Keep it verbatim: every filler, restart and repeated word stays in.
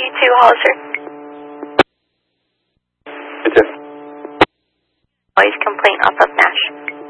two, Hollister. It's a Noise complaint off of Nash.